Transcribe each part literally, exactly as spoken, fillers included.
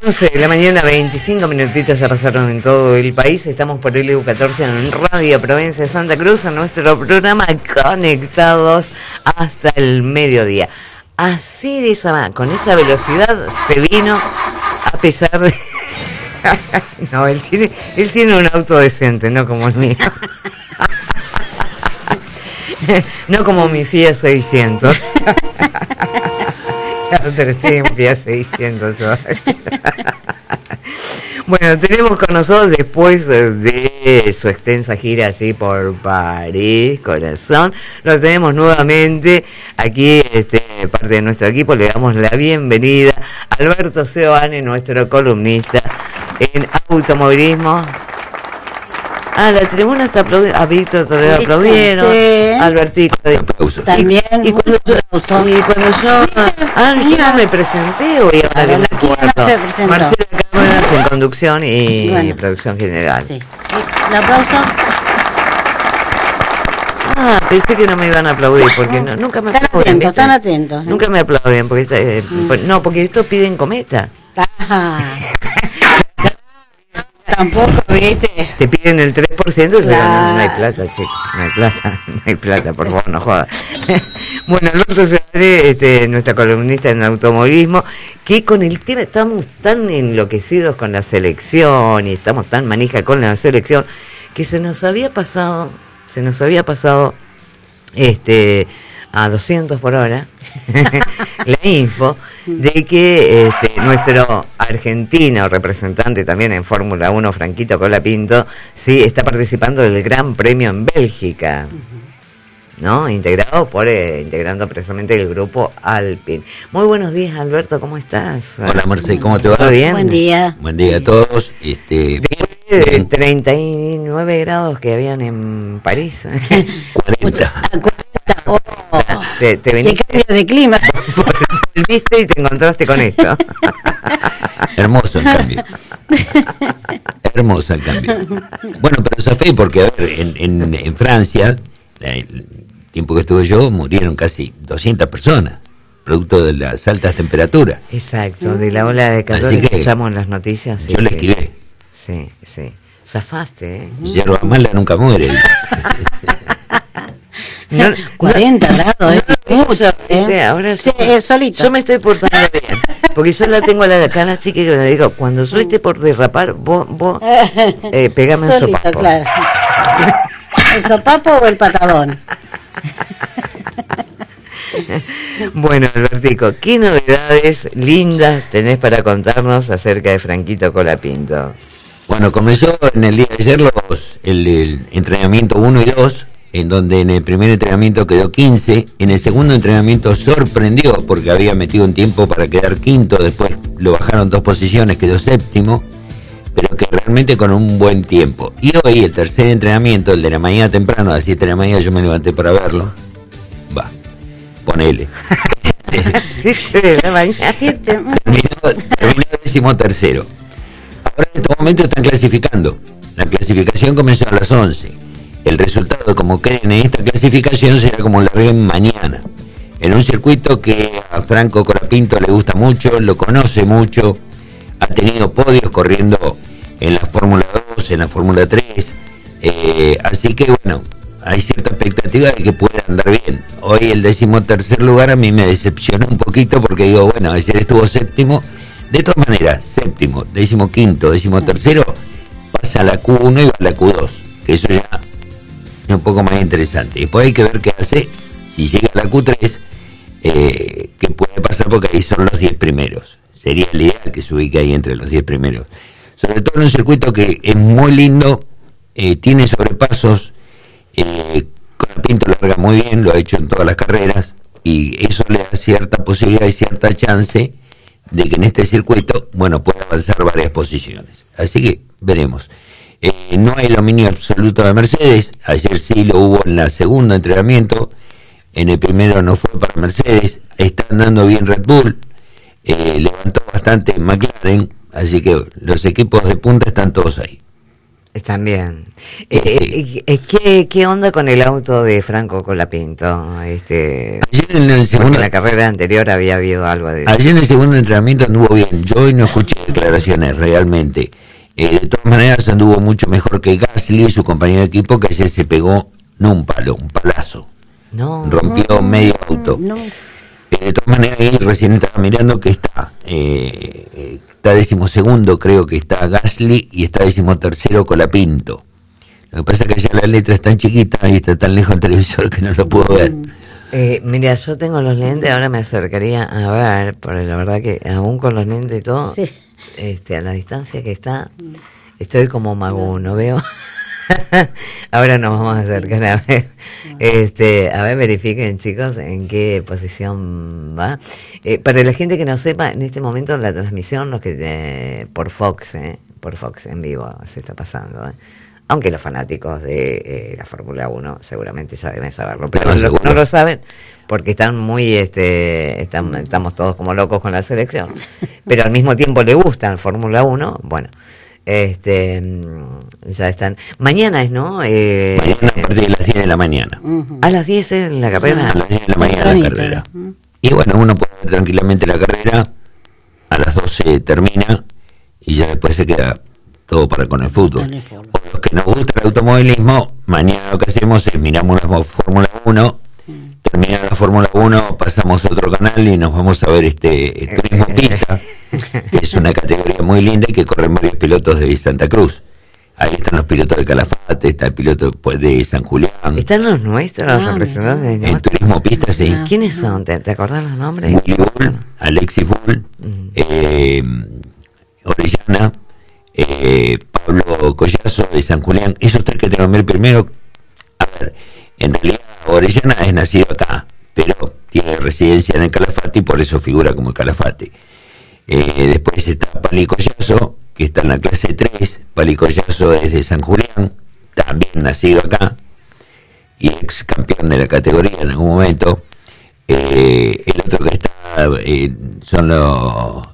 once de la mañana, veinticinco minutitos ya pasaron en todo el país. Estamos por el E U catorce en Radio Provincia de Santa Cruz, en nuestro programa Conectados hasta el mediodía. Así de esa, con esa velocidad se vino, a pesar de... No, él tiene, él tiene un auto decente, no como el mío. No como mi Fiat seiscientos. Nosotros tenemos Fiat seiscientos todavía. Bueno, tenemos con nosotros, después de su extensa gira allí por París, corazón, lo tenemos nuevamente aquí, este, parte de nuestro equipo. Le damos la bienvenida a Alberto Seoane, nuestro columnista en automovilismo. Ah, la tribuna está aplaudiendo. A Víctor Toledo aplaudieron. Sí. Albertico. También. Y, y, cuando yo, y cuando yo. Ah, yo no me presenté hoy. Ahora me acuerdo. Marcela Cámaras en conducción y, bueno, y producción general. Sí. ¿El aplauso? Ah, pensé que no me iban a aplaudir porque no, nunca me están aplauden. Atentos, están atentos. Nunca me aplauden porque eh, mm. no, porque esto piden cometa. Ah. Tampoco, ¿viste? Te piden el tres por ciento y claro. no, no hay plata, chicos, no hay plata, no hay plata, por favor, no jodas. Bueno, Alberto Seoane, este, nuestra columnista en automovilismo, que con el tema estamos tan enloquecidos con la selección y estamos tan manija con la selección, que se nos había pasado, se nos había pasado, este... a doscientos por hora, la info de que este, nuestro argentino representante también en Fórmula uno, Franquito Colapinto, sí está participando del Gran Premio en Bélgica, ¿no? Integrado por, eh, integrando precisamente el grupo Alpine. Muy buenos días, Alberto, ¿cómo estás? Hola, Marcel, ¿cómo te va? ¿Todo bien? Buen día. Buen día a todos. Este, Después de treinta y nueve grados que habían en París. cuarenta. Oh, te, te venís, qué cambio de clima. Volviste y te encontraste con esto. Hermoso el cambio. Hermoso el cambio. Bueno, pero zafé porque, a ver, en, en, en Francia, el tiempo que estuve yo, murieron casi doscientas personas, producto de las altas temperaturas. Exacto, de la ola de calor que escuchamos en las noticias. Yo sí, la esquivé. Sí, sí. Zafaste, ¿eh? Yerba mala nunca muere. No, cuarenta no, grados, es no, mucho, ¿eh? Sí, ahora sí, yo, es solito. Yo me estoy portando bien, porque yo la tengo a la cana chica que le digo, cuando yo esté por derrapar, vos, vos eh, pegame el sopapo. Claro. ¿El sopapo o el patadón? Bueno, Albertico, ¿qué novedades lindas tenés para contarnos acerca de Franquito Colapinto? Bueno, comenzó en el día de ayer los, el, el entrenamiento uno y dos, en donde en el primer entrenamiento quedó quince, en el segundo entrenamiento sorprendió porque había metido un tiempo para quedar quinto, después lo bajaron dos posiciones, quedó séptimo, pero que realmente con un buen tiempo. Y hoy el tercer entrenamiento, el de la mañana temprano, a las siete de la mañana, yo me levanté para verlo, va, ponele. siete de la mañana. terminó, terminó décimo tercero. Ahora en este momento están clasificando, la clasificación comenzó a las once. El resultado, como creen en esta clasificación, será como la ven mañana. En un circuito que a Franco Colapinto le gusta mucho, lo conoce mucho, ha tenido podios corriendo en la Fórmula dos, en la Fórmula tres, eh, así que bueno, hay cierta expectativa de que pueda andar bien. Hoy el decimotercer lugar a mí me decepcionó un poquito porque digo, bueno, ayer estuvo séptimo, de todas maneras, séptimo, decimoquinto, decimotercero, pasa a la Q uno y va a la Q dos, que eso ya es un poco más interesante. Después hay que ver qué hace si llega a la Q tres, eh, qué puede pasar porque ahí son los diez primeros. Sería el ideal que se ubique ahí entre los diez primeros. Sobre todo en un circuito que es muy lindo, eh, tiene sobrepasos, eh, Colapinto larga muy bien, lo ha hecho en todas las carreras, y eso le da cierta posibilidad y cierta chance de que en este circuito, bueno, pueda avanzar varias posiciones. Así que veremos. Eh, no hay dominio absoluto de Mercedes, ayer sí lo hubo en el segundo entrenamiento, en el primero no fue para Mercedes, está andando bien Red Bull, eh, levantó bastante McLaren, así que los equipos de punta están todos ahí. Están bien. Eh, sí. eh, ¿qué, ¿Qué onda con el auto de Franco Colapinto? Este, ayer en el segundo, en la carrera anterior había habido algo de... Ayer en el segundo entrenamiento anduvo bien, yo hoy no escuché declaraciones realmente. Eh, de todas maneras anduvo mucho mejor que Gasly, su compañero de equipo, que ayer se pegó, no un palo, un palazo. No. Rompió no, medio auto. No. Eh, de todas maneras, ahí recién estaba mirando que está, eh, eh, está decimosegundo, creo que está Gasly, y está decimotercero Colapinto. Lo que pasa es que ya la letra es tan chiquita y está tan lejos del televisor que no lo puedo ver. Eh, mira, yo tengo los lentes, ahora me acercaría a ver, porque la verdad que aún con los lentes y todo, Sí. este, a la distancia que está, estoy como mago, no veo. Ahora nos vamos a acercar a ver, este, a ver, verifiquen chicos en qué posición va. Eh, para la gente que no sepa, en este momento la transmisión, los que eh, por Fox, eh, por Fox en vivo se está pasando, eh. Aunque los fanáticos de eh, la Fórmula uno seguramente ya deben saberlo, pero Pero los que seguro. no lo saben, porque están muy, este, están, estamos todos como locos con la selección, pero al mismo tiempo le gusta la Fórmula uno, bueno, este, mm, ya están. Mañana es, ¿no? Eh, Mañana a partir de las diez de la mañana. Ujú. a las diez en la carrera. A las diez de la mañana la Tempranito. carrera. Mm. Y bueno, uno puede ver tranquilamente la carrera, a las doce termina y ya después se queda todo para con el fútbol. Con el fútbol. O los que nos gusta el automovilismo, mañana lo que hacemos es miramos la Fórmula uno, termina la Fórmula uno, pasamos a otro canal y nos vamos a ver este el turismo pista, que es una categoría muy linda y que corren varios pilotos de Santa Cruz. Ahí están los pilotos de Calafate, está el piloto pues, de San Julián. Están los nuestros, Ah, los representantes de En nuestros. turismo pista, sí. Ah. ¿Quiénes son? ¿Te, te acordás los nombres? Willy Bull, Alexis Bull, Ujú. eh, Orellana, eh, Pablo Collazo de San Julián. Esos tres que te nombré primero, a ver, en realidad Orellana es nacido acá, pero tiene residencia en el Calafate y por eso figura como el Calafate. Eh, después está Pali Collazo, que está en la clase tres. Pali Collazo es de San Julián, también nacido acá y ex campeón de la categoría en algún momento. Eh, el otro que está eh, son los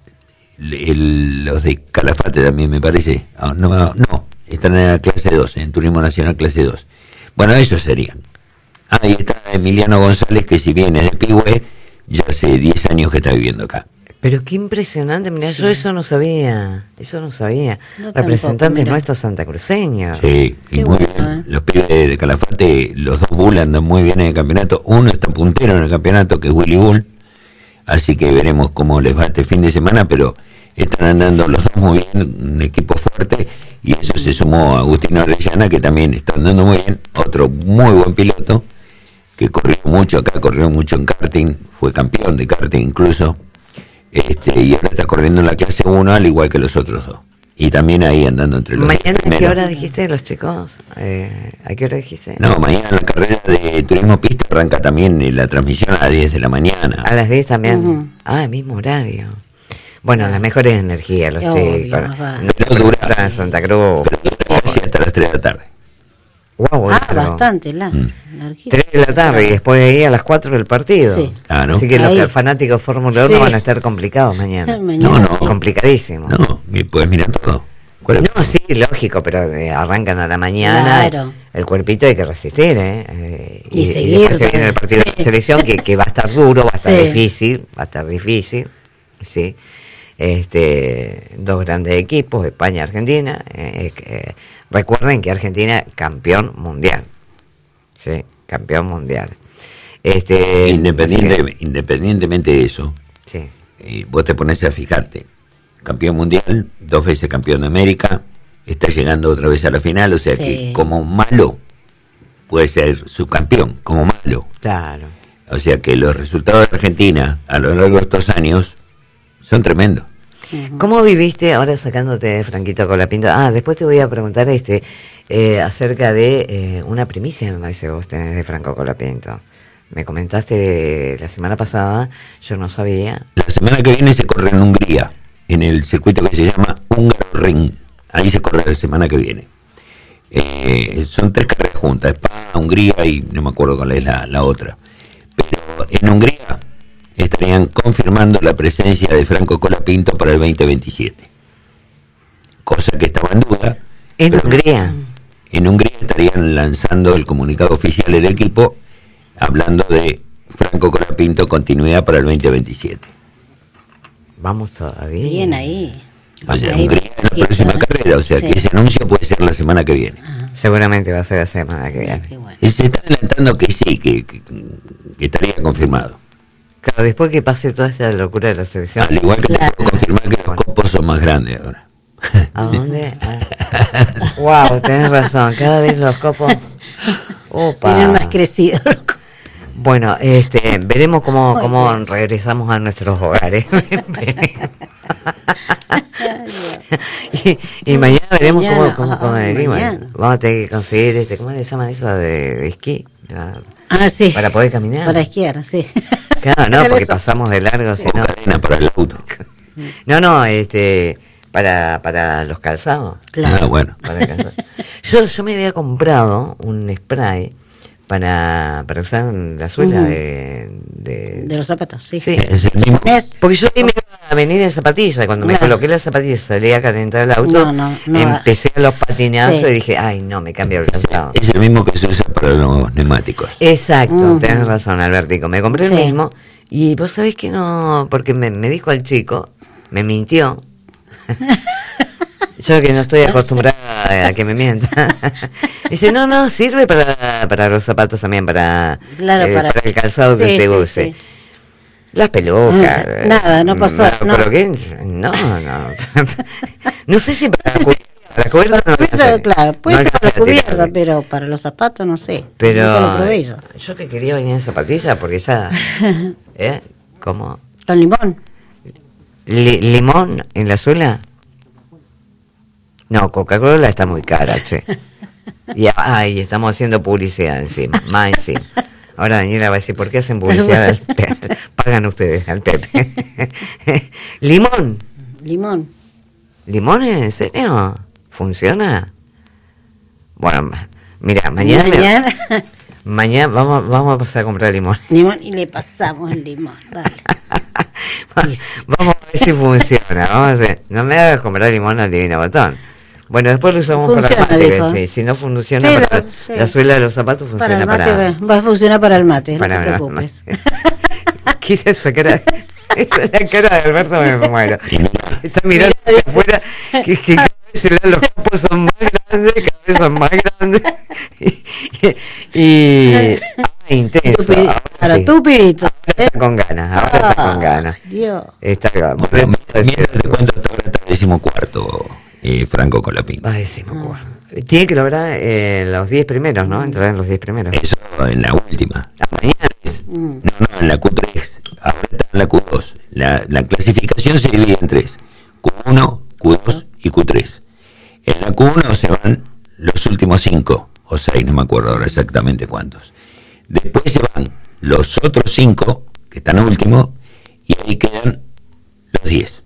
el- los de Calafate también, me parece. Ah, no, no, están en la clase dos, en Turismo Nacional clase dos. Bueno, esos serían. Ah, y está Emiliano González, que si bien es de Pigüe, ya hace diez años que está viviendo acá. Pero qué impresionante, mira, yo eso no sabía, eso no sabía. No tampoco, Representantes mira. nuestros santacruceños. Sí, y Qué muy bueno, bien. ¿eh? Los pibes de Calafate, los dos Bull andan muy bien en el campeonato. Uno está puntero en el campeonato, que es Willy Bull. Así que veremos cómo les va este fin de semana, pero están andando los dos muy bien, un equipo fuerte. Y eso se sumó a Agustino Orellana, que también está andando muy bien. Otro muy buen piloto, que corrió mucho acá, corrió mucho en karting, fue campeón de karting incluso. Este, y ahora está corriendo en la clase uno, al igual que los otros dos. Y también ahí andando entre los ¿Mañana a qué primeros. hora dijiste los chicos? Eh, ¿A qué hora dijiste? No, mañana la carrera de turismo pista arranca también eh, la transmisión a las diez de la mañana. A las diez también. Ujú. Ah, el mismo horario. Bueno, las mejores energías, los Obvio, chicos. más vale. No Pero dura- representan a Santa Cruz. Pero dura casi hasta las tres de la tarde. Wow, Ah, bastante, la. Mm. energía. tres de la tarde y después de ahí a las cuatro del partido. Sí. Claro. Así que Ahí. los fanáticos de Fórmula uno Sí. van a estar complicados mañana. Mañana No, no. sí. Complicadísimos. No, mi- puedes mirar todo. ¿Cuál es? No, sí, lógico, pero eh, arrancan a la mañana. Claro. El cuerpito hay que resistir, ¿eh? Eh, Y y, seguir, después se viene el partido de sí. la selección, que, que va a estar duro, va a estar Sí. difícil, va a estar difícil, ¿sí? Este, dos grandes equipos, España y Argentina. Eh, eh, recuerden que Argentina campeón mundial, ¿sí? Campeón mundial. Este, Independiente, así que- independientemente de eso, sí. eh, vos te pones a fijarte. Campeón mundial, dos veces campeón de América, está llegando otra vez a la final, o sea Sí. que como malo puede ser subcampeón, como malo. Claro. O sea que los resultados de Argentina a lo largo de estos años son tremendos. Ujú. ¿Cómo viviste, ahora sacándote de Franquito Colapinto? Ah, después te voy a preguntar este eh, acerca de eh, una primicia, me parece que vos tenés de Franco Colapinto. Me comentaste la semana pasada, yo no sabía. La semana que viene se corre en Hungría, en el circuito que se llama Húngaro Ring. Ahí se corre la semana que viene. Eh, son tres carreras juntas, España, Hungría y no me acuerdo cuál es la, la otra. Pero en Hungría estarían confirmando la presencia de Franco Colapinto para el veinte veintisiete. Cosa que estaba en duda. En pero Hungría. En Hungría estarían lanzando el comunicado oficial del equipo hablando de Franco Colapinto continuidad para el veinte veintisiete. Vamos todavía. Bien ahí. O sea, Ahí, Hungría es la aquí, próxima ¿verdad? carrera, o sea Sí. que ese anuncio puede ser la semana que viene. Ajá. Seguramente va a ser la semana que Mira, viene. qué bueno. Y se está adelantando que sí, que, que, que estaría confirmado. Claro, después que pase toda esta locura de la selección. Al igual que Claro. te puedo confirmar que los copos son más grandes ahora. ¿A dónde? Ah. Wow, tenés razón, cada vez los copos. Opa. Tienen más crecido. Bueno, este, veremos cómo, cómo regresamos a nuestros hogares. y, y mañana veremos Mañana, cómo, cómo, cómo ah, venimos. mañana. Vamos a tener que conseguir, este, ¿cómo le llaman eso de, de esquí? Ah, Ah, sí. Para poder caminar. Para esquiar, sí. Claro, no, Hacer porque eso. pasamos de largo, si O no. cadena para el auto. No, no, este, para, para los calzados. Claro. Ah, bueno. Para calzar. Yo, yo me había comprado un spray para, para usar en la suela Ujú. de, de, De los zapatos, sí. Sí. Es el mismo. Es- Porque yo me iba a venir en zapatillas, y cuando me Claro. coloqué las zapatillas salí a calentar el auto, No, no, no. empecé a los patinazos Sí. y dije, ay no, me cambio el Es, calzado. es el mismo que se usa para los neumáticos. Exacto, Ujú. tenés razón, Albertico. Me compré el Sí. mismo y vos sabés que no, porque me, me dijo el chico, me mintió. Yo que no estoy acostumbrada a que me mienta. Dice, no, no, sirve para, para los zapatos también, para, Claro, eh, para- para el calzado que Sí, se sí, use. sí. Las pelucas. Mm, nada, no pasó, me lo no. coloqué, no, no. No sé si para, cu- para cubierta no Cubierta, alcancé. claro, puede No ser para alcancé a cubierta, tirarle. pero para los zapatos no sé. Pero Nunca lo probé yo. yo que quería venir en zapatillas porque ya, ¿eh? ¿Cómo? Con limón. Li- ¿Limón en la suela? No, Coca-Cola está muy cara, che. Y ay, estamos haciendo publicidad encima, más encima. Ahora Daniela va a decir, ¿por qué hacen publicidad al Pepe? Pagan ustedes al Pepe. ¿Limón? Limón. ¿Limón en serio? ¿Funciona? Bueno, ma- mira, mañana, me- Mañana, mañana vamos, vamos a pasar a comprar limón. limón y le pasamos el limón. Dale. Vamos a ver si funciona. Vamos a hacer. No me hagas comprar limón al Divino Botón. Bueno, después lo usamos Funciona, para el mate. dijo. Sí, si no funciona Sí, para lo- la, sí. la suela de los zapatos, Para funciona el para. mate va- va a funcionar para el mate, no para te el preocupes. mate. Quise esa cara. Esa es la cara de Alberto, me muero. Y mira, Está mirando hacia afuera, que, que cada vez se le- los copos son más grandes, cada vez son más grandes. Y. y ah, intenso. Tupi- Ahora para sí. tu pibito. Ahora está con ganas, ahora está con ganas. Dios. Está bueno, mientras te cuento hasta ahora está el decimocuarto, eh, Franco Colapinto. Va, decimos cuál. Tiene que lograr eh, los diez primeros, ¿no? Entrar en los diez primeros. Eso en la última. Ah, mañana. Mm. No, no, en la Q tres. Ahora está en la Q dos. La, la clasificación se divide en tres: Q uno, Q dos y Q tres. En la Q uno se van los últimos cinco, o seis, no me acuerdo ahora exactamente cuántos. Después se van los otros cinco, que están últimos, y ahí quedan los diez.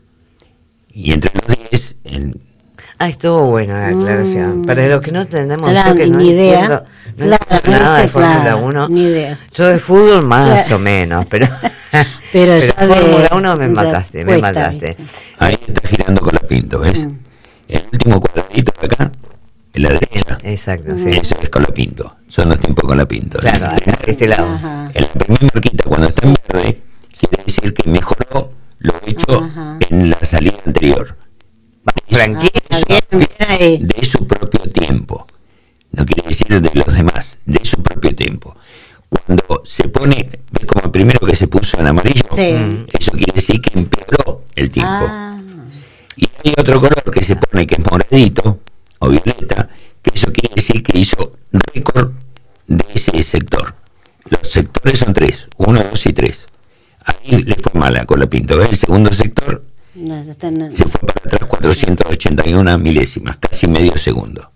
Y entre los diez, en, Ah, estuvo buena la aclaración. Mm. Para los que no entendemos, Claro, yo que no ni idea. entiendo, no Claro, entiendo nada de no sé, Fórmula claro, uno. ni idea. Yo de fútbol más Claro. o menos, pero, Pero ya de- Fórmula uno me ya mataste, me cuesta, mataste. ahí está girando Colapinto, ¿ves? Mm. El último cuadradito de acá, en la derecha. Exacto, sí. Eso es Colapinto. Son los tiempos Colapinto. Claro, a este lado. Ajá. En la primera marquita, cuando está en verde, quiere decir que mejoró lo hecho Ajá. en la salida anterior. Tranquilo. Ah, bien, bien ahí. De su propio tiempo. No quiere decir de los demás, de su propio tiempo. Cuando se pone, ¿ves como el primero que se puso en amarillo? Sí. Mm. Eso quiere decir que empeoró el tiempo. Ah, Y hay otro color que se pone que es moradito o violeta, que eso quiere decir que hizo récord de ese sector. Los sectores son tres, uno, dos y tres. Ahí le fue mal a Colapinto. ¿Ves? El segundo sector no, está en- se fue para atrás cuatrocientas ochenta y una milésimas, casi medio segundo.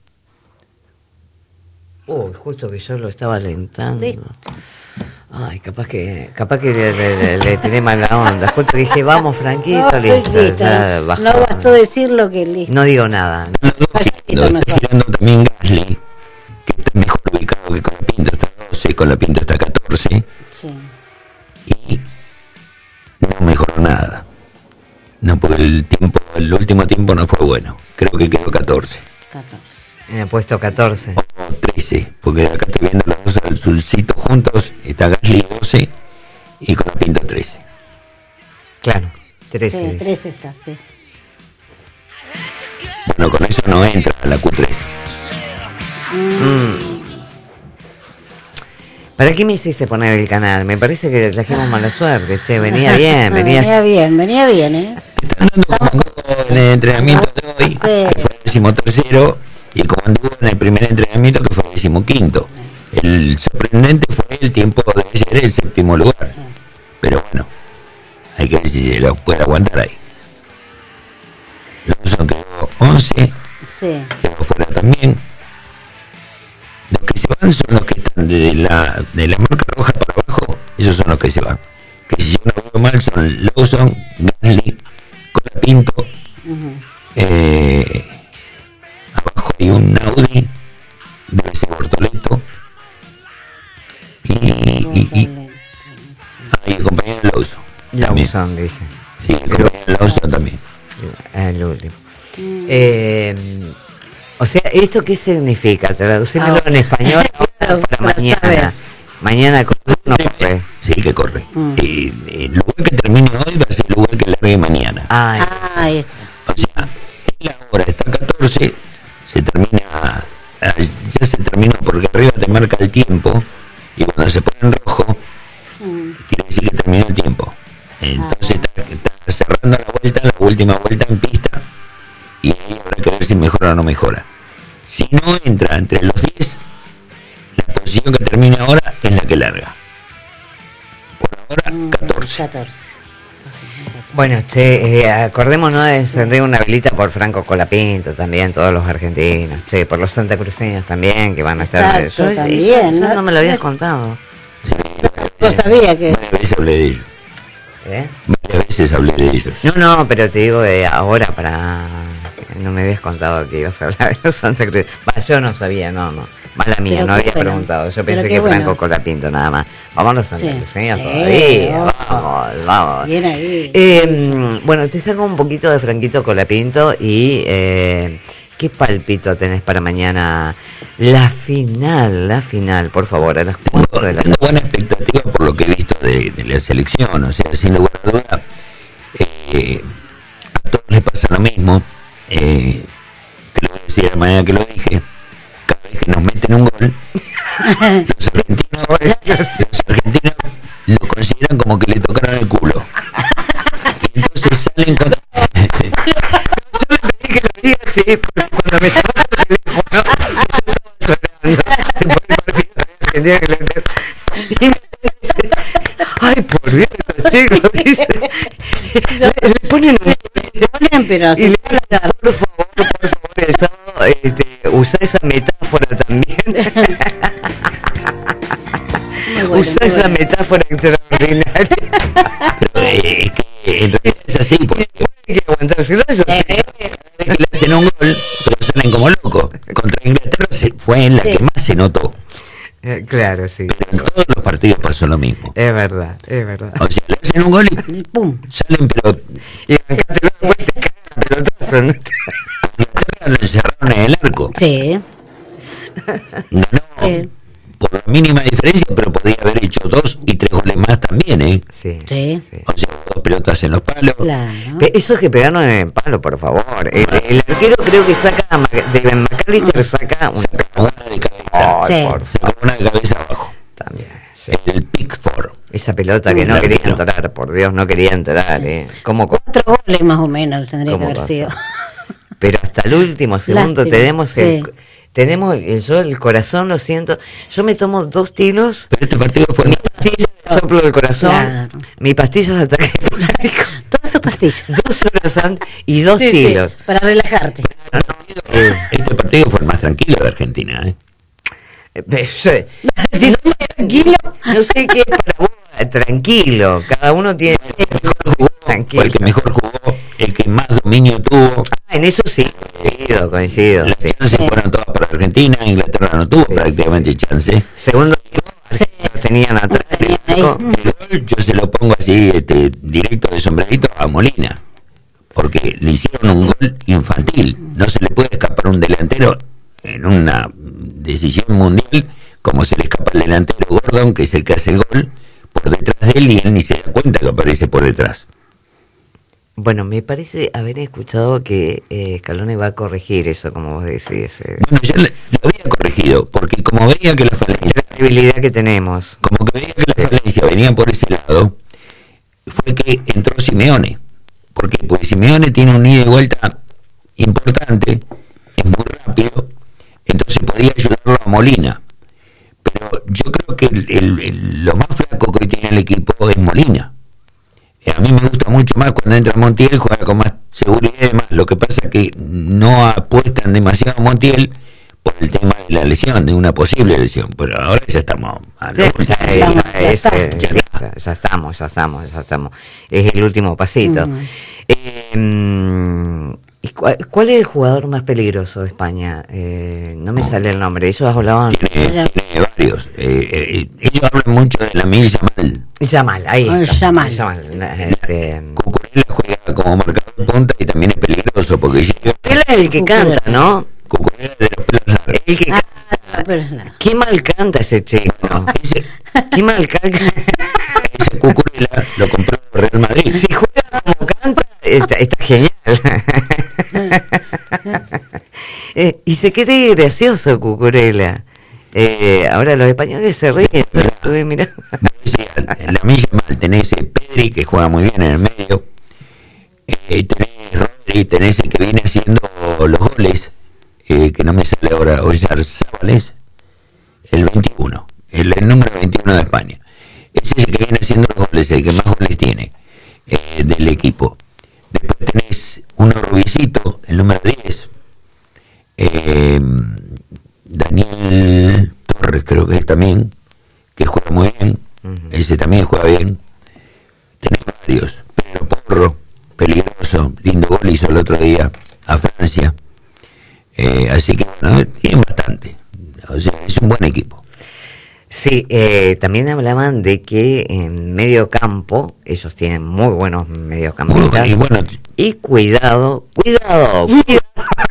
Uy, justo que yo lo estaba alentando. ¿Viste? Ay, capaz que capaz que le, le, le tiré mala onda. Justo que dije, vamos, Franquito, No, listo. listo, ya bajó. no bastó decir lo que listo. No digo nada. Los dos Casi girando, está mejor. girando también Gasly, que está mejor ubicado que Colapinto, está doce, Colapinto está catorce, Sí. y no mejoró nada. No, porque el tiempo, el último tiempo no fue bueno. Creo que quedó catorce. catorce. Me he puesto catorce. O trece, porque acá estoy viendo los dos azulcitos juntos. Está Gasly doce y Colapinto trece. Claro, trece. Sí, dice. trece está, sí. bueno, con eso no entra a la Q tres. Mm. ¿Para qué me hiciste poner el canal? Me parece que le trajimos mala suerte, che, venía bien, venía... venía bien, venía bien, ¿eh? Están dando como en el entrenamiento de hoy, Sí. que fue el decimotercero, y como anduvo en el primer entrenamiento, que fue el decimoquinto. El sorprendente fue el tiempo de ayer, el séptimo lugar. Pero bueno, hay que ver si se lo puede aguantar ahí. Lawson quedó once, Sí. quedó fuera también. Los que se van son los que están de la, de la marca roja para abajo, esos son los que se van. Que si yo no veo mal son Lawson, Gasly, Colapinto, Uh-huh. eh, abajo hay un Audi, debe ser Bortoleto, y, y, y hay el compañero Lawson. Lawson, dice. Sí, el compañero Lawson también. El último. Eh, o sea, ¿esto qué significa? Traducímelo en español ahora para mañana. saber. Mañana con no corre. Sí, que corre. Mm. Y, y el lugar que termine hoy va a ser el lugar que largue mañana. Ay, Ah, ahí está. O sea, él ahora está catorce, se termina, ah, ya se termina porque arriba te marca el tiempo, y cuando se pone en rojo, Mm. quiere decir que terminó el tiempo. Entonces está, está cerrando la vuelta, la última vuelta en pista, y ahí habrá que ver si mejora o no mejora. Si no entra entre los diez, la posición que termina ahora es la que larga. Por ahora, Mm, catorce. catorce. bueno, che, eh, acordémonos de encender una velita por Franco Colapinto también, todos los argentinos, che, por los santacruceños también, que van a estar... Exacto, Yo- también, eso- eso ¿no? no me lo habías Es- contado. Sí, Yo sabía que... varias veces hablé de ellos. ¿Eh? Varias veces hablé de ellos. No, no, pero te digo de ahora para... No me habías contado que ibas a hablar de los Santa Cruz. Va, yo no sabía, no, no. Mala mía, Pero no qué había bueno. preguntado. Yo Pero pensé qué que Franco bueno. Colapinto nada más. Vamos a los Santa Sí. Cruceños Sí, todavía. ojo. Vamos, vamos. Bien ahí. Eh, bueno, te saco un poquito de Franquito Colapinto y... Eh, ¿qué palpito tenés para mañana? La final, la final, por favor, a las cuatro de la Tengo tarde. buena expectativa por lo que he visto de, de la selección, o sea, sin lugar a duda, eh, a todos les pasa lo mismo. Eh, te lo voy a decir de la manera que lo dije. Cada vez que nos meten un gol, los argentinos, los argentinos lo consideran como que le tocaron el culo. Y entonces salen con... Yo le pedí que lo diga así, porque cuando me llamó por teléfono, yo estaba llorando por el partido de Argentina que lo entiendo. Y me dice, ay, por Dios, estos chicos, dice, le, le ponen un... Ponen, pero Y se le puede digo, largar. por favor, por favor, el sábado, este, usa esa metáfora también. Muy bueno, Usa muy esa bueno. metáfora extraordinaria. Pero eh, es que en realidad es así, porque Hay que aguantárselo eso. cada vez que le hacen un gol, pero salen como locos. Contra Inglaterra se, fue en la Sí. que más se notó. Eh, Claro, sí. Pero en todos los partidos pasó lo mismo. Es verdad, es verdad. O sea, le hacen un gol y Pum. salen, pero Y arrancátelo después te cagan pelotazo, ¿no? a Inglaterra lo encerraron en el arco. Sí. Ganó Sí. por la mínima diferencia, pero podía haber hecho dos y tres goles más también, ¿eh? Sí. Sí. O sea, dos pelotas en los palos. Claro. Pe- Eso es que pegaron en el palo, por favor. El, el arquero creo que saca, a Mac- de McAllister saca una... Una de cabeza. Ay, Sí. por Se favor, una de cabeza abajo. también. sí. El Pickford. Esa pelota que no Claro, quería pero- entrar, por Dios, no quería entrar, ¿eh? ¿Cómo co- Cuatro goles más o menos tendría que ¿Cómo haber costó? sido. Pero hasta el último segundo Lástima, tenemos el... sí. Tenemos, el- yo el corazón lo siento, yo me tomo dos tilos, Pero este partido fue mi pastilla de soplo del corazón, Claro. mi pastilla de ataque cardíaco, Todas tus pastillas. dos horas antes y dos Sí, sí, tilos. para relajarte. Eh, este partido fue el más tranquilo de Argentina, ¿eh? Eh, pe- yo- Si no sé, tranquilo. No sé qué es para vos, eh, tranquilo, cada uno tiene... El que mejor jugó, fue Tranquilo. el que mejor jugó, el que más dominio tuvo. Ah, en eso sí, coincido, coincido. Las sí. chances fueron todas para Argentina, Inglaterra no tuvo Sí. prácticamente chances. Segundo tiempo, lo tenían atrás. Lo tenían ahí. ¿no? El gol yo se lo pongo así, este, directo de sombrerito a Molina, porque le hicieron un gol infantil. No se le puede escapar un delantero en una decisión mundial como se le escapa el delantero Gordon, que es el que hace el gol, por detrás de él, y él ni se da cuenta que aparece por detrás. Bueno, me parece haber escuchado que eh, Scaloni va a corregir eso, como vos decís. Eh. Bueno, ya lo había corregido, porque como veía que la falencia... La credibilidad que tenemos. Como que veía que la falencia venía por ese lado, fue que entró Simeone. ¿Por qué? Porque Simeone tiene un ida y vuelta importante, es muy rápido, entonces podía ayudarlo a Molina. Pero yo creo que el, el, el, lo más flaco que hoy tiene el equipo es Molina. A mí me gusta mucho más cuando entra Montiel, juega con más seguridad y demás. Lo que pasa es que no apuestan demasiado a Montiel por el tema de la lesión, de una posible lesión. Pero ahora ya estamos a sí, ya, ya, ya, es, eh, ya, ya, ya estamos, ya estamos, ya estamos. Es el último pasito. Uh-huh. eh, ¿Y cuál, cuál es el jugador más peligroso de España? Eh, no me oh. sale el nombre. Ellos hablaban. Tiene, tiene varios. Eh, eh, ellos hablan mucho de Lamine Yamal. Yamal, ahí está. Yamal. Yamal. Este... Cucurella juega como marcador de punta y también es peligroso porque llega... Él es el que Cucurella. canta, ¿no? Cucurella de los pelos largos. El que ah, canta. pero... Qué mal canta ese chico. No, ese... Qué mal canta. Ese Cucurella lo compró Real Madrid. Si juega como canta, está, está genial. eh, y se cree gracioso Cucurella. Eh, ahora los españoles se ríen. Pero estuve mirando. En la milla mal tenés Pedri, que juega muy bien en el medio. Eh, tenés Rodri, tenés el que viene haciendo los goles, eh, que no me sale ahora, Oyarzábal, el veintiuno, el, el número veintiuno de España. Ese es el que viene haciendo los goles, el que más goles tiene eh, del equipo. Después tenés uno Rubicito, el número diez. Eh, Daniel Torres, creo que es también, que juega muy bien. Uh-huh. Ese también juega bien. Tenés varios. Pedro Porro, peligroso, lindo gol hizo el otro día a Francia. Eh, así que bueno, tienen bastante. O sea, es un buen equipo. Sí, eh, también hablaban de que en medio campo, ellos tienen muy buenos mediocampistas. Muy bueno, y, y cuidado, cuidado, cuidado.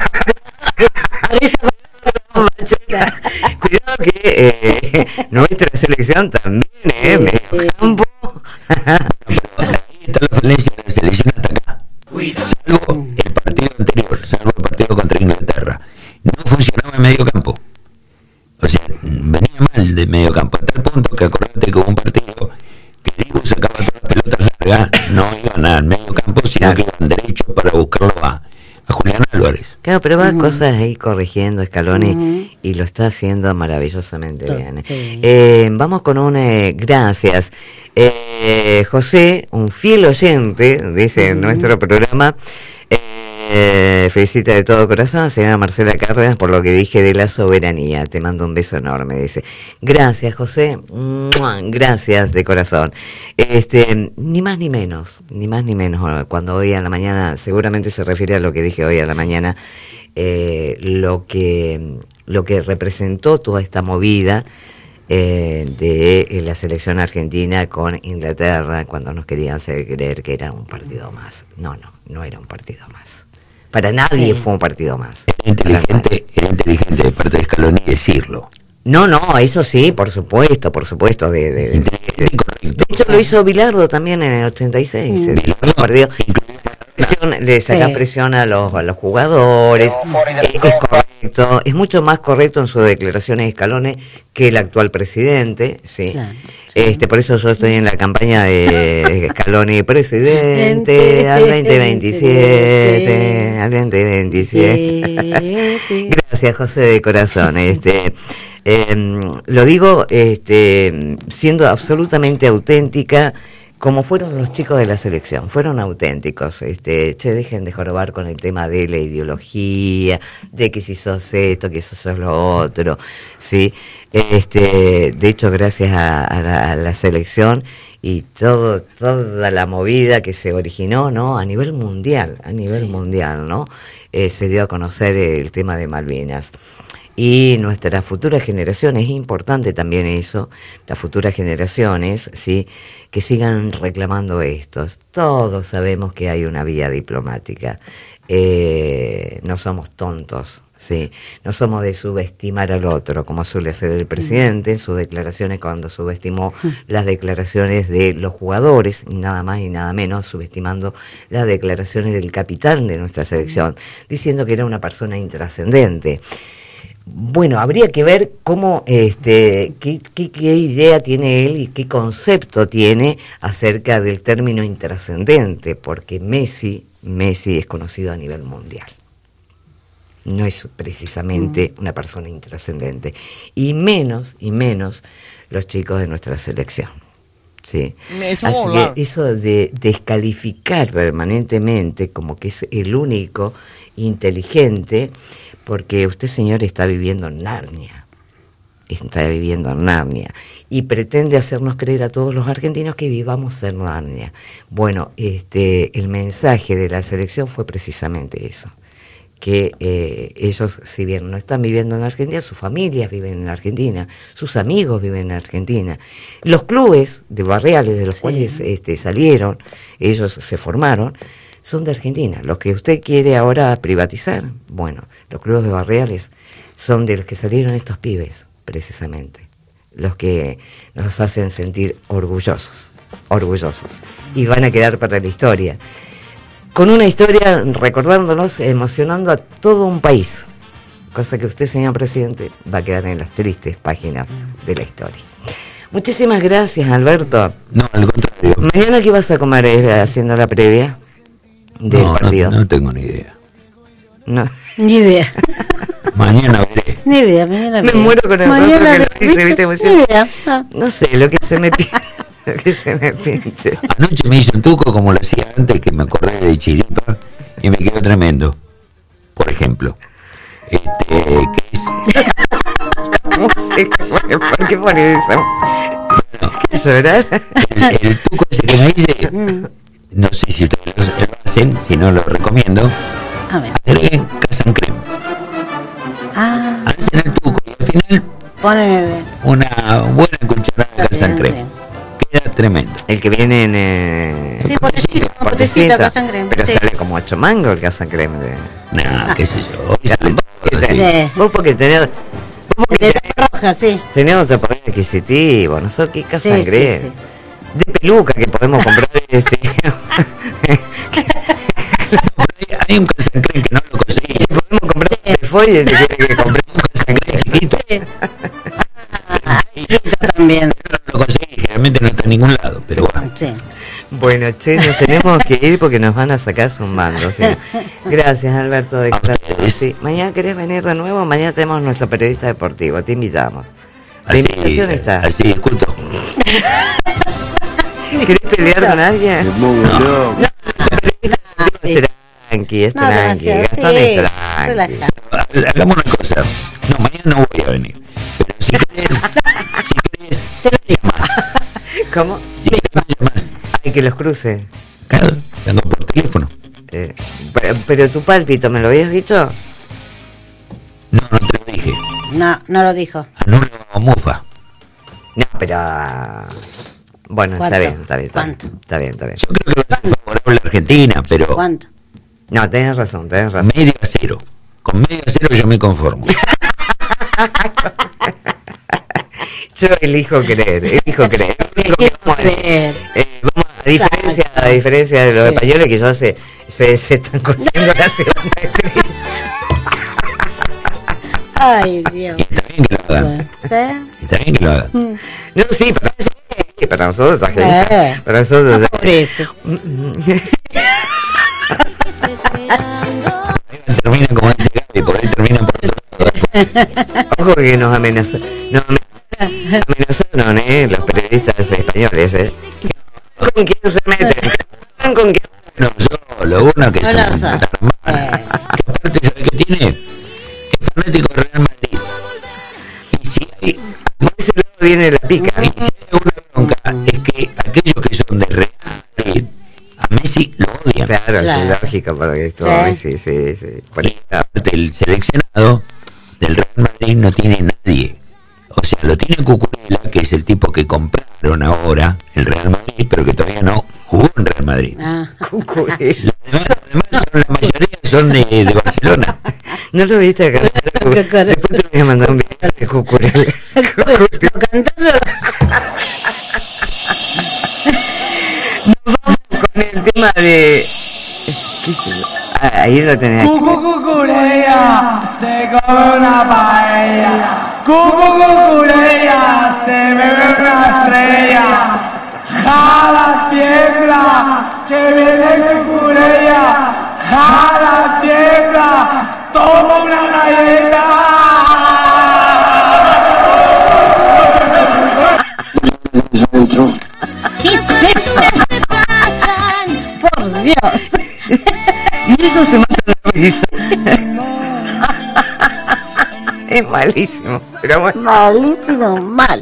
Cuidado que eh, nuestra selección también, eh, medio campo. Ahí está la falencia de la selección hasta acá. Salvo el partido anterior, salvo el partido contra Inglaterra. No funcionaba en medio campo. O sea, venía mal de medio campo, a tal punto que acordate que hubo un partido que Diego sacaba todas las pelotas largas, no iban al medio campo, sino que iban derecho para buscarlo a, a Julián Álvarez. Claro, pero va uh-huh. cosas ahí corrigiendo Scaloni uh-huh. y lo está haciendo maravillosamente sí. bien. Sí. Eh, vamos con un eh, gracias. Eh, José, un fiel oyente, dice uh-huh. nuestro programa, Eh, felicita de todo corazón a señora Marcela Cárdenas por lo que dije de la soberanía. Te mando un beso enorme, dice. Gracias, José. ¡Mua! Gracias de corazón. Este, ni más ni menos, ni más ni menos. Cuando hoy a la mañana, seguramente se refiere a lo que dije hoy a la mañana, eh, lo que lo que representó toda esta movida eh, de eh, la selección argentina con Inglaterra, cuando nos querían hacer creer que era un partido más. No, no, no era un partido más. Para nadie sí. fue un partido más. Era inteligente, era inteligente de parte de Scaloni decirlo. No, no, eso sí, por supuesto, por supuesto. De, de, de, de, de hecho lo hizo Bilardo también en el ochenta y seis. Mm. El partido, le saca sí. presión a los, a los jugadores. Eh, es correcto, es mucho más correcto en sus declaraciones Scaloni que el actual presidente, sí. Claro. Este, por eso yo estoy en la campaña de Scaloni presidente al veinte veintisiete, al veinte veintisiete. Gracias, José de corazón. Este, eh, lo digo este, siendo absolutamente auténtica, como fueron los chicos de la selección, fueron auténticos. Este, che, dejen de jorobar con el tema de la ideología, de que si sos esto, que si sos lo otro, ¿sí? Este, de hecho, gracias a, a, la, a la selección y todo, toda la movida que se originó, ¿no? A nivel mundial, a nivel sí. mundial, ¿no? Eh, se dio a conocer el tema de Malvinas. y nuestras futuras generaciones, es importante también eso, las futuras generaciones, ¿sí?, que sigan reclamando esto. Todos sabemos que hay una vía diplomática, eh, no somos tontos, sí, no somos de subestimar al otro, como suele hacer el presidente en sus declaraciones cuando subestimó las declaraciones de los jugadores, nada más y nada menos, subestimando las declaraciones del capitán de nuestra selección, diciendo que era una persona intrascendente. Bueno, habría que ver cómo, este, qué, qué, qué idea tiene él y qué concepto tiene acerca del término intrascendente, porque Messi, Messi es conocido a nivel mundial. No es precisamente una persona intrascendente, y menos, y menos los chicos de nuestra selección. Sí. Eso, Así claro. que eso de descalificar permanentemente como que es el único inteligente, porque usted, señor, está viviendo en Narnia, está viviendo en Narnia, y pretende hacernos creer a todos los argentinos que vivamos en Narnia. Bueno, este, el mensaje de la selección fue precisamente eso, que eh, ellos, si bien no están viviendo en Argentina, sus familias viven en Argentina, sus amigos viven en Argentina. Los clubes de barriales de los sí. cuales este, salieron, ellos se formaron, son de Argentina. Los que usted quiere ahora privatizar, bueno, los clubes de barriales son de los que salieron estos pibes, precisamente. Los que nos hacen sentir orgullosos, orgullosos. Y van a quedar para la historia. Con una historia recordándonos, emocionando a todo un país. Cosa que usted, señor presidente, va a quedar en las tristes páginas de la historia. Muchísimas gracias, Alberto. No, al contrario. ¿Mañana qué vas a comer eh, haciendo la previa del no, partido? No, no tengo ni idea. No. Ni idea. Mañana veré. Ni idea, mañana Me veré. muero con el Mañana rostro que lo dice, ¿viste? Como Ni si- idea. Ah. No sé, lo que se me pinte. Lo que se me pinte. Anoche me hice un tuco como lo hacía antes, que me acordé de Chiripa y me quedó tremendo. Por ejemplo, este, que es... No sé, ¿por qué pone eso? ¿Qué llorar? El, el tuco ese que me hice, no sé si ustedes lo, lo hacen, si no lo recomiendo, A ver. agreguen casan creme. Ah, Hacen el tuco y al final ponen. una buena cucharada de casan creme. Queda tremendo. El que viene en... Eh, Sí, potecito, potecita, potecito, casan creme, pero sí. sale como ocho mangos el casan creme. De... Nah, qué sé yo. Hoy salen todos así. Sí. Vos porque tenés... Vos porque De tenés, la roja, sí. tenés otro poder adquisitivo, nosotros qué casan Sí, sí, creme. sí. De peluca que podemos comprar este... Hay un casan creme que no lo conseguí. podemos comprar de folle que quiere que compremos un casan creme chiquito. Sí. Ah, chiquito también. No lo conseguí, generalmente no está en ningún lado, pero bueno. Sí. Bueno, che, nos tenemos que ir porque nos van a sacar zumbando. ¿Sí? Gracias, Alberto de Castro. Sí. Mañana querés venir de nuevo, mañana tenemos nuestro periodista deportivo, te invitamos. La Así, invitación está. así discuto. ¿Querés pelear con alguien? Me pongo loco. No, el periodista deportivo es tranqui, es No, tranqui, demasiado, Gastón sí, es tranqui. relaja. Hagamos una cosa. No, mañana no voy a venir. Pero si querés, si querés, Te lo digo. ¿Cómo? si querés, me llamás. Ay, que los cruce. Claro, tengo por teléfono. Eh, pero, pero tu pálpito, ¿me lo habías dicho? No, no te lo dije. No, no lo dijo. Anulo Mufa. No, pero... Bueno, está ¿Cuánto? bien, está bien, está bien, ¿Cuánto? está bien, está bien. Yo creo que va a ser favorable a Argentina, pero ¿Cuánto? No, tenés razón, tenés razón. medio a cero. Con medio a cero yo me conformo. Yo elijo creer, elijo creer. Lo único que vamos a decir, creer. eh, vamos a, diferencia, a diferencia de los Sí. españoles que ya se, se, se están cosiendo la segunda actriz. Ay, Dios. Y está bien que lo hagan. ¿Sí? Y está bien que lo hagan. No, sí, para nosotros, para nosotros está genial. Eh. Para nosotros. No, por eso. Termina como dice Gaby, por ahí termina por otro lado. Ojo que nos amenazan, nos amenazaron, eh, los periodistas españoles, eh. ¿Con quién se meten? ¿Con quién? No, yo, lo uno que No es lo un sé. hermana, que aparte sabe que tiene, es fanático del Real Madrid. Y si hay, Por ese lado viene la pica. y si hay una bronca, es que aquellos que son de Real Madrid, a Messi lo odian. Claro, Claro. es lógico, porque esto, Sí. sí, sí, sí. Por Y eso. aparte el seleccionado del Real Madrid no tiene nadie. O sea, lo tiene Cucurella, que es el tipo que compraron ahora el Real Madrid, pero que todavía no jugó en Real Madrid. Ah. Cucurella. Además, además son, la mayoría son de, de Barcelona. ¿No lo viste acá? Después te voy a mandar un video de Cucurella. Cantarlo. Nos vamos con el tema de... Ah, ahí lo tenés. Cucurella se come una paella. Cucurella se bebe una estrella. Jala tiembla, que viene Cucurella. Jala tiembla, toma una galleta. ¿Qué es eso? Por Dios. Y eso se mata la risa. Es malísimo, pero bueno. Malísimo, mal.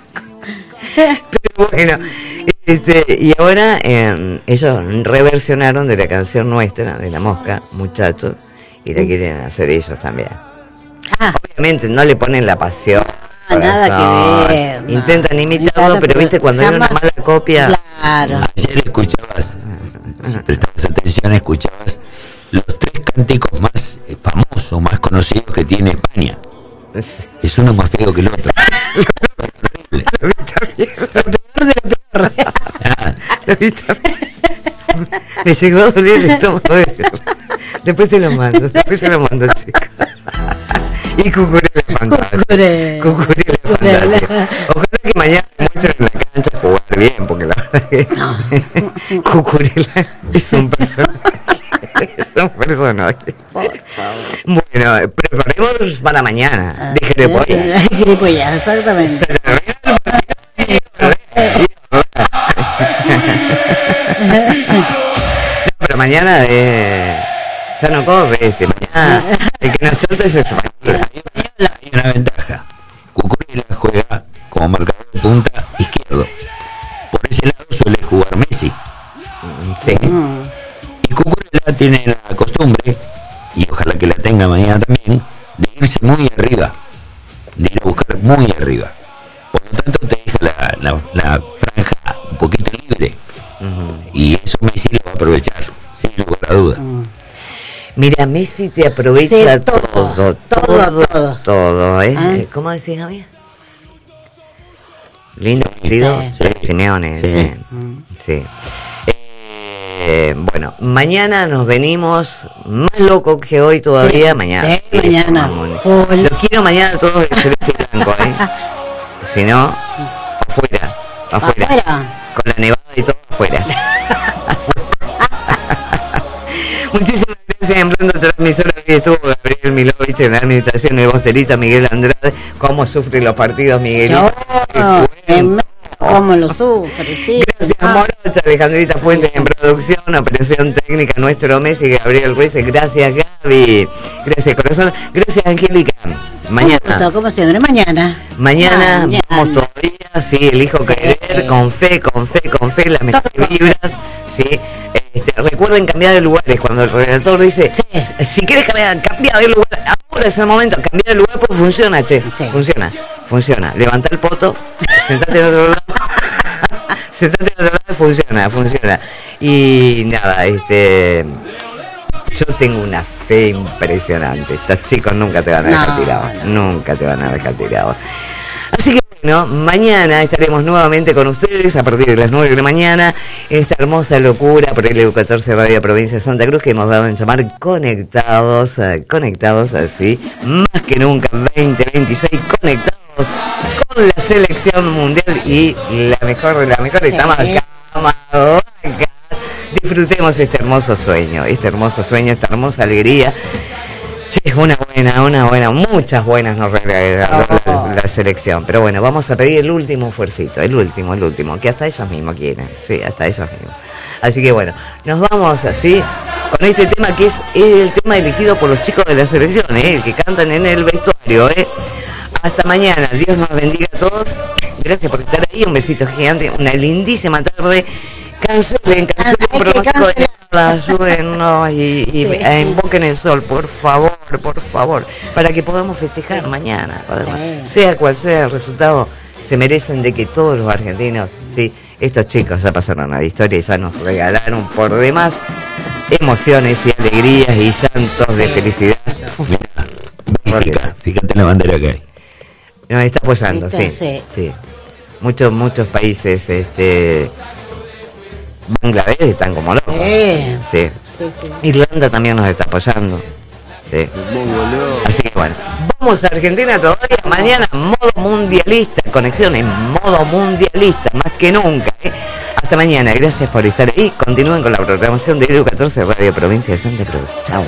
Pero bueno, este, y ahora eh, ellos reversionaron de la canción nuestra, de La Mosca, Muchachos, y la quieren hacer ellos también. Ah, Obviamente no le ponen la pasión. nada corazón, que ver. No. intentan imitarlo, Imitarlo, pero viste, cuando hay una jamás- mala copia. Claro. Ayer escuchabas, si prestabas atención, escuchabas los tres cánticos más eh, famosos, más conocidos que tiene España. Es uno más feo que el otro. Horrible. Lo vi también, lo peor de lo peor. Ah, Lo vi también. Me llegó a doler el estómago. Después te lo mando, después se lo mando, chico. Y Cucurella es fantástico. Cucurella. Cucurella es fantástico. Ojalá que mañana muestren en la cancha jugar bien, porque la verdad que Cucurella es un personaje. Es un personaje. Bueno, preparemos para mañana. Déjate de pollas. Gilipollas, exactamente. Pero mañana eh, ya no corre este, mañana el que nació antes es el español. hay una ventaja. Cucurella juega como marcador de punta izquierdo. Por ese lado suele jugar Messi. Sí. Mm. Y Cucurella tiene la costumbre, y ojalá que la tenga mañana también, de irse muy arriba, de ir a buscar muy arriba. Por lo tanto te deja la, la, la franja un poquito libre. Uh-huh. Y eso Messi lo va a aprovechar, sin lugar a duda. Mm. Mira, Messi te aprovecha Sí, todo, todo, todo, todo, todo, todo. ¿eh? Ah. ¿Cómo decís, Javier? Lindo partido, Sí. Simeone, Sí. sí. sí. Eh, bueno, mañana nos venimos más locos que hoy todavía, Sí, mañana. sí, mañana. Vamos. Full. Los quiero mañana todos de celeste y blanco, ¿eh? Si no, afuera, afuera, Afuera. con la nevada y todo afuera. Muchísimas gracias, en Blando Transmisora. Hoy estuvo Gabriel Milovich en la administración de Bosterita, Miguel Andrade. ¿Cómo sufre los partidos, Miguelito? No, Qué em- bueno. ¿Cómo lo sufre? Sí. Gracias, Ah, Morocha, Alejandrita Fuentes en producción, operación técnica, nuestro Messi, Gabriel Ruiz. Gracias, Gaby. Gracias, corazón. Gracias, Angélica. Mañana. un gusto, como siempre, mañana. Mañana Mañana. vamos todavía, sí, elijo creer, con fe, con fe, con fe, las mejores vibras, sí. Este, recuerden cambiar de lugares, cuando el redactor dice, Sí. si quieres cambiar, cambiar de lugar, ahora es el momento, cambiar de lugar, pues funciona, che, Sí. funciona, funciona. Levanta el poto, sentate al otro lado, sentate al otro lado, funciona, funciona. Y nada, este... yo tengo una fe impresionante. Estos chicos nunca te van a dejar No, tirado. no. Nunca te van a dejar tirado. Así que bueno, mañana estaremos nuevamente con ustedes a partir de las nueve de la mañana. Esta hermosa locura por L U catorce Radio Provincia de Santa Cruz que hemos dado en llamar Conectados, eh, conectados así, más que nunca, veinte veintiséis conectados con la selección mundial y la mejor de la mejor. Estamos Sí. acá, acá. Disfrutemos este hermoso sueño, este hermoso sueño, esta hermosa alegría. Che, una buena, una buena, muchas buenas nos regaló Oh. la, la selección. Pero bueno, vamos a pedir el último esfuercito, el último, el último, que hasta ellos mismos quieren, sí, hasta ellos mismos. Así que bueno, nos vamos así con este tema que es, es el tema elegido por los chicos de la selección, ¿eh? El que cantan en el vestuario, ¿eh? Hasta mañana, Dios nos bendiga a todos. Gracias por estar ahí, un besito gigante, una lindísima tarde. Cancelen, cancelen Ah, hay que pronóstico de cancelar. ayúdennos y, y Sí. eh, invoquen el sol, por favor, por favor, para que podamos festejar mañana. Podemos- Sí. sea cual sea el resultado, se merecen de que todos los argentinos, sí, estos chicos ya pasaron a la historia y ya nos regalaron por demás emociones y alegrías y llantos de felicidad. Bélgica, fíjate la bandera que hay. Nos está apoyando, sí, ¿Viste? Sí. sí. Muchos, muchos países, este, Bangladesh están como locos. Sí. Sí. Sí, sí. Irlanda también nos está apoyando. Sí. Así que bueno, vamos a Argentina todavía. Mañana modo mundialista, conexión en modo mundialista, más que nunca. ¿eh? Hasta mañana, gracias por estar ahí. Continúen con la programación de Edu catorce Radio Provincia de Santa Cruz. Chao.